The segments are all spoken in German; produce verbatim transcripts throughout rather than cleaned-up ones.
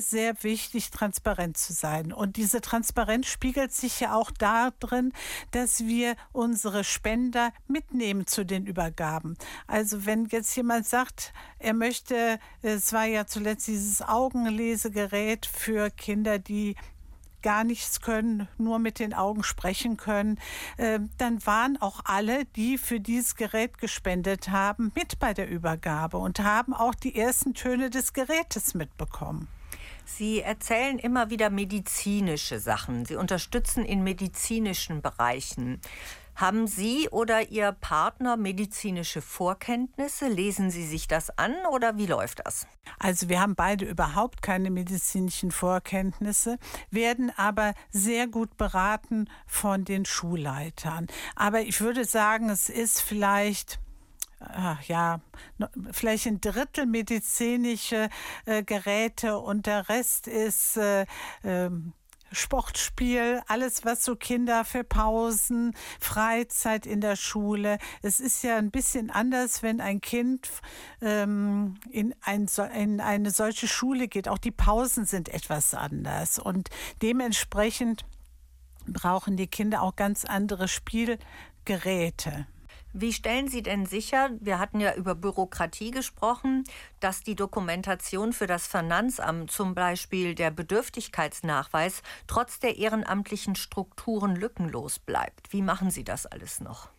sehr wichtig, transparent zu sein. Und diese Transparenz spiegelt sich ja auch darin, dass wir unsere Spender mitnehmen zu den Übergaben. Also wenn jetzt jemand sagt, er möchte, es war ja zuletzt dieses Augenlesegerät für Kinder, die gar nichts können, nur mit den Augen sprechen können, äh, dann waren auch alle, die für dieses Gerät gespendet haben, mit bei der Übergabe und haben auch die ersten Töne des Gerätes mitbekommen. Sie erzählen immer wieder medizinische Sachen. Sie unterstützen in medizinischen Bereichen. Haben Sie oder Ihr Partner medizinische Vorkenntnisse? Lesen Sie sich das an oder wie läuft das? Also wir haben beide überhaupt keine medizinischen Vorkenntnisse, werden aber sehr gut beraten von den Schulleitern. Aber ich würde sagen, es ist vielleicht... Ach ja, vielleicht ein Drittel medizinische äh, Geräte und der Rest ist äh, äh, Sportspiel, alles was so Kinder für Pausen, Freizeit in der Schule. Es ist ja ein bisschen anders, wenn ein Kind ähm, in, ein, in eine solche Schule geht. Auch die Pausen sind etwas anders und dementsprechend brauchen die Kinder auch ganz andere Spielgeräte. Wie stellen Sie denn sicher, wir hatten ja über Bürokratie gesprochen, dass die Dokumentation für das Finanzamt, zum Beispiel der Bedürftigkeitsnachweis, trotz der ehrenamtlichen Strukturen lückenlos bleibt? Wie machen Sie das alles noch?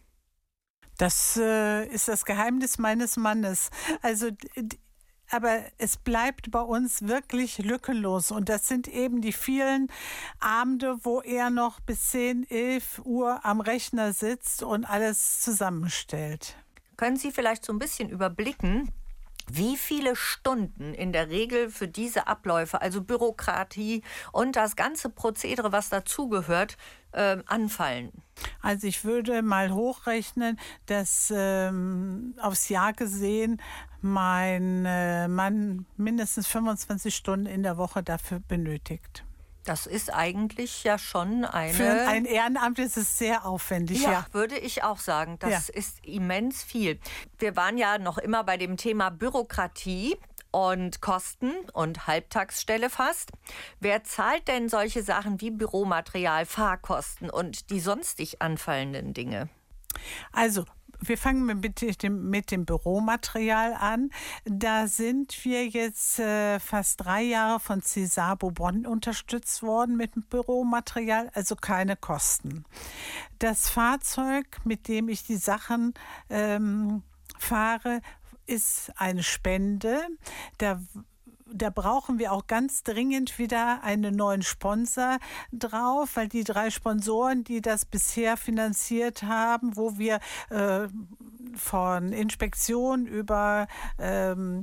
Das äh, ist das Geheimnis meines Mannes. Also d- Aber es bleibt bei uns wirklich lückenlos. Und das sind eben die vielen Abende, wo er noch bis zehn, elf Uhr am Rechner sitzt und alles zusammenstellt. Können Sie vielleicht so ein bisschen überblicken, wie viele Stunden in der Regel für diese Abläufe, also Bürokratie und das ganze Prozedere, was dazugehört, äh, anfallen? Also ich würde mal hochrechnen, dass ähm, aufs Jahr gesehen mein äh, Mann mindestens fünfundzwanzig Stunden in der Woche dafür benötigt. Das ist eigentlich ja schon eine... Für ein Ehrenamt ist es sehr aufwendig, ja, ja. würde ich auch sagen. Das Ja. ist immens viel. Wir waren ja noch immer bei dem Thema Bürokratie und Kosten und Halbtagsstelle fast. Wer zahlt denn solche Sachen wie Büromaterial, Fahrkosten und die sonstig anfallenden Dinge? Also, wir fangen mit dem, mit dem Büromaterial an. Da sind wir jetzt äh, fast drei Jahre von Cesabo Bonn unterstützt worden mit dem Büromaterial, also keine Kosten. Das Fahrzeug, mit dem ich die Sachen ähm, fahre, ist eine Spende. Da Da brauchen wir auch ganz dringend wieder einen neuen Sponsor drauf, weil die drei Sponsoren, die das bisher finanziert haben, wo wir äh, von Inspektion über ähm,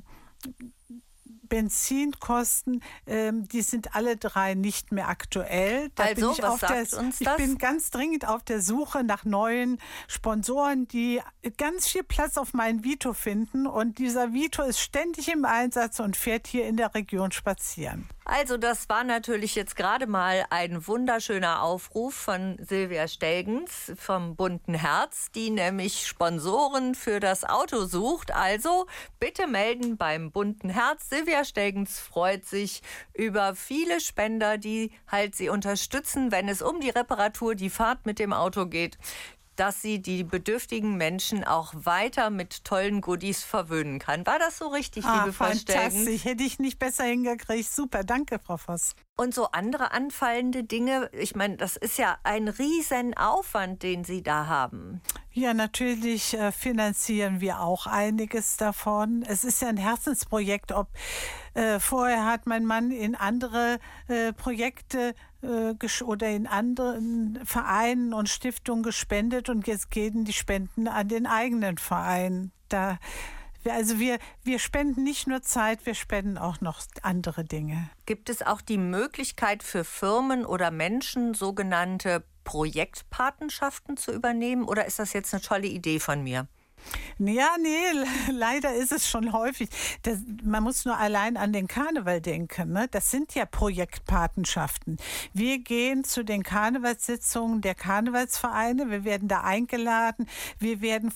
Benzinkosten, ähm, die sind alle drei nicht mehr aktuell. Da Also, bin ich was auf sagt der, uns ich das? bin ganz dringend auf der Suche nach neuen Sponsoren, die ganz viel Platz auf meinen Vito finden. Und dieser Vito ist ständig im Einsatz und fährt hier in der Region spazieren. Also das war natürlich jetzt gerade mal ein wunderschöner Aufruf von Silvia Stelgens vom Bunten Herz, die nämlich Sponsoren für das Auto sucht. Also bitte melden beim Bunten Herz. Silvia Stelgens freut sich über viele Spender, die halt sie unterstützen, wenn es um die Reparatur, die Fahrt mit dem Auto geht, dass sie die bedürftigen Menschen auch weiter mit tollen Goodies verwöhnen kann. War das so richtig, Ah, liebe Frau Stelgens? fantastisch. Hätte ich nicht besser hingekriegt. Super, danke, Frau Voss. Und so andere anfallende Dinge, ich meine, das ist ja ein riesen Aufwand, den Sie da haben. Ja, natürlich äh, finanzieren wir auch einiges davon. Es ist ja ein Herzensprojekt. Ob äh, vorher hat mein Mann in andere äh, Projekte äh, gesch- oder in anderen Vereinen und Stiftungen gespendet und jetzt gehen die Spenden an den eigenen Verein. Da Also wir, wir spenden nicht nur Zeit, wir spenden auch noch andere Dinge. Gibt es auch die Möglichkeit für Firmen oder Menschen, sogenannte Projektpatenschaften zu übernehmen? Oder ist das jetzt eine tolle Idee von mir? Ja, nee, leider ist es schon häufig. Das, man muss nur allein an den Karneval denken. Ne? Das sind ja Projektpatenschaften. Wir gehen zu den Karnevalssitzungen der Karnevalsvereine. Wir werden da eingeladen. Wir werden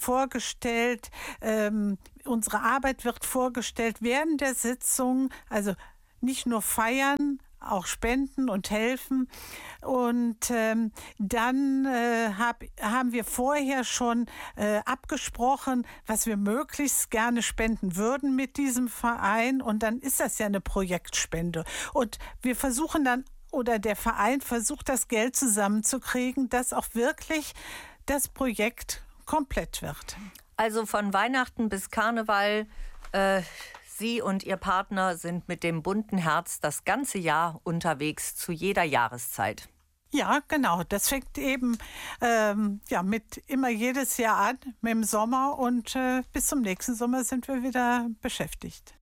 vorgestellt. Ähm, unsere Arbeit wird vorgestellt während der Sitzung. Also nicht nur feiern, auch spenden und helfen. Und ähm, dann äh, hab, haben wir vorher schon äh, abgesprochen, was wir möglichst gerne spenden würden mit diesem Verein. Und dann ist das ja eine Projektspende. Und wir versuchen dann, oder der Verein versucht, das Geld zusammenzukriegen, dass auch wirklich das Projekt komplett wird. Also von Weihnachten bis Karneval, äh, Sie und Ihr Partner sind mit dem bunten Herz das ganze Jahr unterwegs, zu jeder Jahreszeit. Ja, genau. Das fängt eben ähm, ja, mit immer jedes Jahr an, mit dem Sommer. Und äh, bis zum nächsten Sommer sind wir wieder beschäftigt.